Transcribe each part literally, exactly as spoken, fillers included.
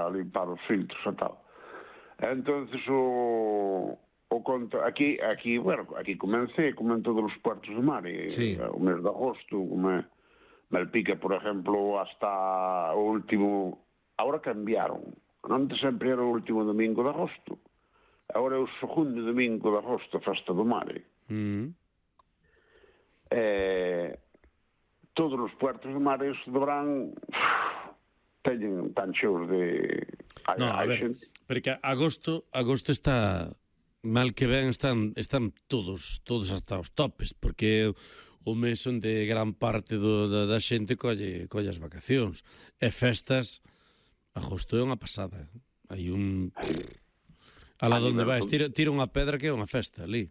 para limpar os filtros e tal. Entonces o, o conto, aquí, aquí, bueno, aquí comencé, como en todos os puertos de mar, e, Sí. o mes de agosto, como Malpica, por exemplo, hasta o último, ahora cambiaron, antes sempre era o último domingo de agosto, agora é o segundo domingo de agosto, festa do mar. Mm. Eh, todos os puertos de mar de verán teñen tan cheos de... Hai, No, a hai ver, xente... porque agosto, agosto está mal que ben, están están todos todos hasta os topes, porque o mes onde gran parte do, da, da xente colle, colle as vacacións. E festas, agosto é unha pasada. Hai un... Alá donde vais, tira, tira unha pedra que é unha festa ali.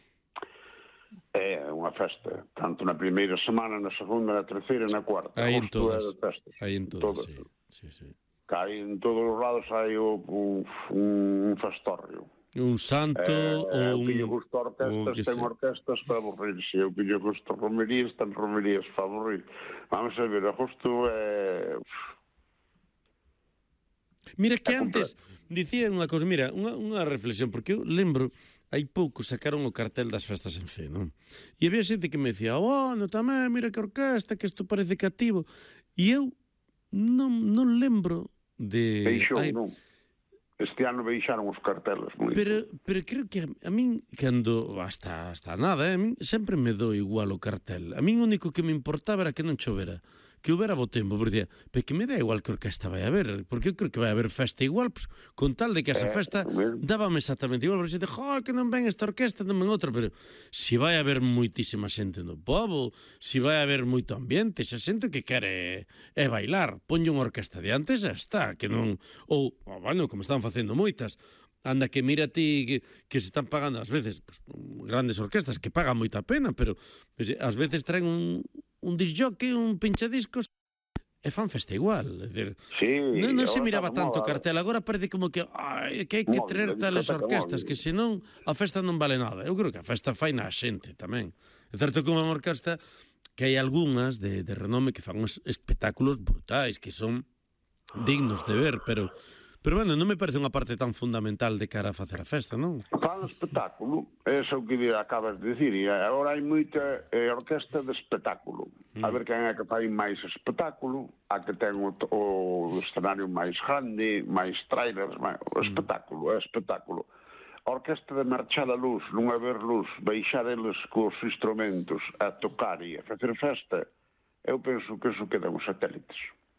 É unha festa, tanto na primeira semana, na segunda, na terceira, na cuarta. Aí en todas, é de festas. aí en todas, todas. sí. Sí, sí. Aí en todos os lados hai o, o, un fastorrio. Un santo eh, ou un... O que lle gusta orquestas, ten orquestas para aburrirse. O que lle gusta romerías, ten romerías para aburrir. Vamos a ver, agosto é... Mira que antes dicía unha cousa, mira, unha, unha reflexión, porque eu lembro, hai pouco sacaron o cartel das festas en C, non? E había xente que me decía, oh, no tamén, mira que orquesta, que isto parece cativo. E eu non, non lembro de... Beixou, Ai, non? Este ano beixaron os carteles moito. Pero, pero creo que a, a min, cando hasta, hasta nada, eh, a min sempre me dou igual o cartel. A min o único que me importaba era que non chovera, que houbera bo tempo, porque dicía, pero que me dá igual que orquesta vai a ver, porque eu creo que vai a haber festa igual, pues, con tal de que esa festa eh, dábame exactamente igual, porque xente, jo, que non ven esta orquesta, non ven outra, pero si vai a haber moitísima xente no pobo, si vai a haber moito ambiente, xa xente que quere é bailar, ponlle unha orquesta diante, xa está, que non, ou, oh, bueno, como están facendo moitas, anda que mira ti que, que se están pagando ás veces pues, grandes orquestas que pagan moita pena, pero pues, ás veces traen un, un disjockey, un pinchadiscos e fan festa igual, é dicir, sí, non, non se miraba tanto o cartel, agora parece como que ai, que hai que traer tales orquestas que senón a festa non vale nada. Eu creo que a festa fai na xente tamén. É certo que unha orquesta que hai algunhas de, de renome que fan uns espectáculos brutais que son dignos de ver, pero Pero, bueno, non me parece unha parte tan fundamental de cara a facer a festa, non? Fan espectáculo, eso é o que acabas de dicir, e agora hai moita eh, orquesta de espectáculo. Mm. A ver quen é que fai máis espectáculo, a que ten o, o escenario máis grande, máis trailers, máis, o espectáculo, é espectáculo. A orquesta de marchar a luz, non haber luz, baixar eles cos instrumentos a tocar e a facer festa, eu penso que eso quedan os satélites.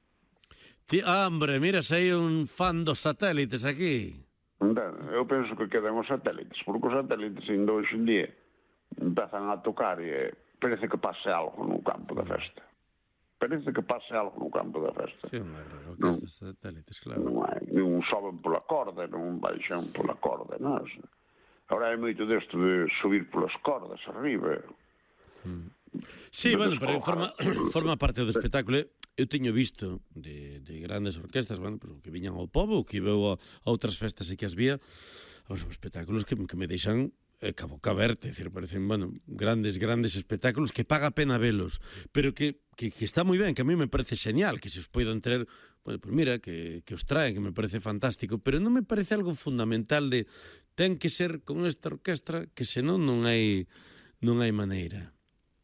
Ti, hombre, mira, se hai un fan dos satélites aquí. Eu penso que quedan os satélites, porque os satélites ainda hoxe en día empezan a tocar e parece que pase algo no campo da festa. Parece que pase algo no campo da festa. Sí, unha orquesta de satélites, claro. Non hai, non soben pola corda, non baixan pola corda, non? Agora hai moito desto de subir polas cordas arriba. Mm. Sí, bueno, pero forma, forma parte do espectáculo. Eu teño visto de, de grandes orquestas, bueno, pues, que viñan ao pobo, que veo a, a outras festas e que as vía, pues, son espectáculos que, que me deixan eh, ca boca aberta, é dicir, parecen, bueno, grandes, grandes espectáculos que paga a pena velos, pero que, que, que está moi ben, que a mí me parece genial, que se os poidan traer, bueno, pues mira, que, que os traen, que me parece fantástico, pero non me parece algo fundamental de ten que ser con esta orquestra, que senón non hai, non hai maneira.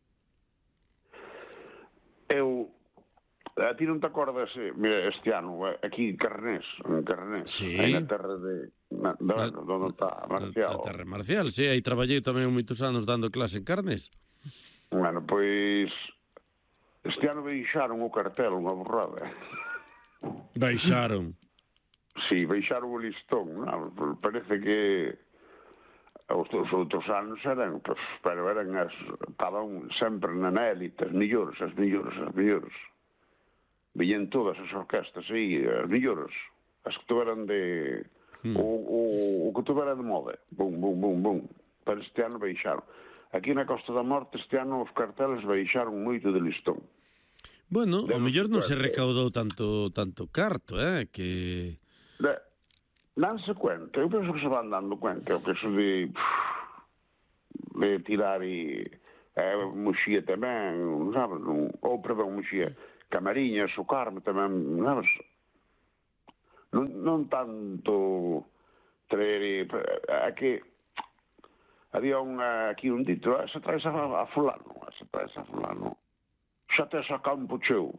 Eu... A ti non te acordas, mira, este ano, aquí en Carnés, en Carnés, sí. aí na terra de... Na, na, na, onde está Marcial. Na terra Marcial, sí, aí traballei tamén moitos anos dando clase en Carnés. Bueno, pois... Este ano baixaron o cartel, unha borrada. Baixaron? Sí, baixaron o listón, non? Parece que... Os outros anos eran, pues, pero eran as... Estaban sempre na élite, as millores, as millores, as millores. Viñen todas as orquestas aí, as millores, as que tuveran de... Hmm. O, o, o que tuvera de moda. Bum, bum, bum, bum. Pero este ano baixaron. Aquí na Costa da Morte este ano os carteles baixaron moito de listón. Bueno, o mellor non se recaudou tanto tanto carto, eh, que... De, danse cuenta, eu penso que se van dando cuenta, o que eso de... de tirar e... Eh, Muxía tamén, sabes? Ou, perdón, Muxía... Camariñas, o Carme tamén, sabes? non, non tanto traer, é que había unha, aquí un dito, ah, se traes a, a fulano, se traes a fulano, xa tes a campo cheu.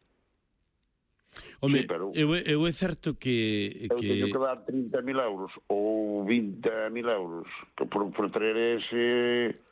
Home, Sí, pero eu, eu é certo que... eu que... teño que dar trinta mil euros ou vinte mil euros por, por traer ese